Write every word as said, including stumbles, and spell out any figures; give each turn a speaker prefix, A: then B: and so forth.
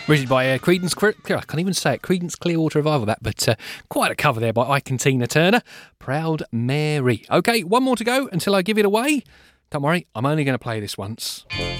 A: Originally by uh, Creedence, I can't even say it, Creedence Clearwater Revival, that, but uh, quite a cover there by Ike and Tina Turner. Proud Mary. Okay, one more to go until I give it away. Don't worry, I'm only going to play this once.